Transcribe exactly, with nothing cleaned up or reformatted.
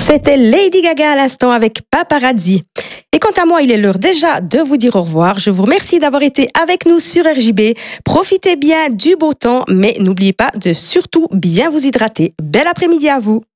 C'était Lady Gaga à l'instant avec Paparazzi. Et quant à moi, il est l'heure déjà de vous dire au revoir. Je vous remercie d'avoir été avec nous sur R J B. Profitez bien du beau temps, mais n'oubliez pas de surtout bien vous hydrater. Bel après-midi à vous.